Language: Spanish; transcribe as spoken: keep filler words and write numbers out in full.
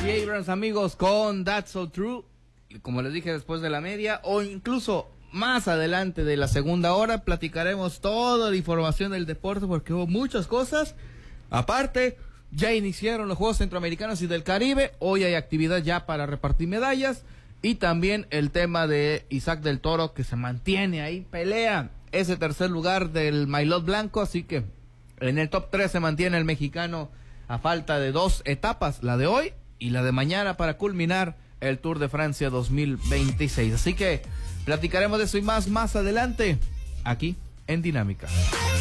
J. Abrams, amigos, con That's So True. Como les dije, después de la media, o incluso más adelante de la segunda hora, platicaremos toda la información del deporte, porque hubo muchas cosas. Aparte, ya iniciaron los Juegos Centroamericanos y del Caribe. Hoy hay actividad ya para repartir medallas. Y también el tema de Isaac del Toro, que se mantiene ahí, pelea ese tercer lugar del Maillot Blanco. Así que en el top tres se mantiene el mexicano a falta de dos etapas, la de hoy y la de mañana, para culminar el Tour de Francia dos mil veintiséis. Así que platicaremos de eso y más más adelante, aquí en Dinámica.